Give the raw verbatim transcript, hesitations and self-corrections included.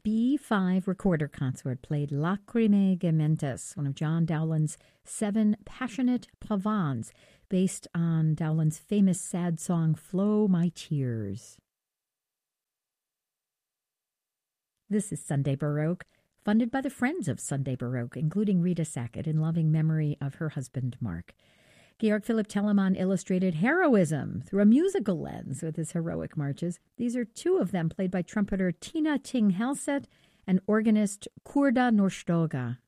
B five Recorder Consort played Lacrimae Gementes, one of John Dowland's seven passionate pavans, based on Dowland's famous sad song, Flow My Tears. This is Sunday Baroque, funded by the Friends of Sunday Baroque, including Rita Sackett, in loving memory of her husband, Mark. Georg Philipp Telemann illustrated heroism through a musical lens with his heroic marches. These are two of them played by trumpeter Tina Ting-Helset and organist Kurda Norstoga.